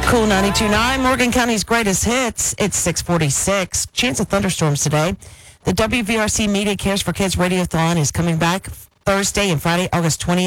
Cool 92.9, Morgan County's greatest hits. It's 6:46. Chance of thunderstorms today. The WVRC Media Cares for Kids Radiothon is coming back Thursday and Friday, August 20th.